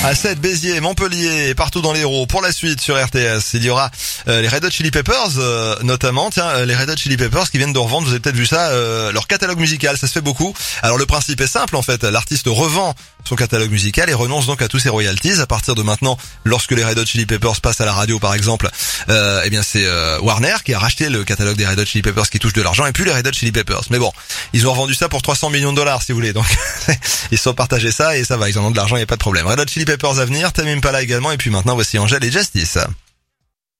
À 7, Béziers, Montpellier et partout dans l'Hérault. Pour la suite sur RTS, il y aura les Red Hot Chili Peppers notamment. Tiens, les Red Hot Chili Peppers qui viennent de revendre, vous avez peut-être vu ça, leur catalogue musical, ça se fait beaucoup. Alors le principe est simple en fait, l'artiste revend son catalogue musical et renonce donc à tous ses royalties. À partir de maintenant, lorsque les Red Hot Chili Peppers passent à la radio par exemple, eh bien c'est Warner qui a racheté le catalogue des Red Hot Chili Peppers qui touche de l'argent et puis les Red Hot Chili Peppers. Mais bon, ils ont revendu ça pour 300 millions de dollars si vous voulez. Donc ils se sont partagés ça et ça va, ils en ont de l'argent, il n'y a pas de problème. Red Hot Chili Peppers à venir, Tame Impala également et puis maintenant voici Angèle et Justice.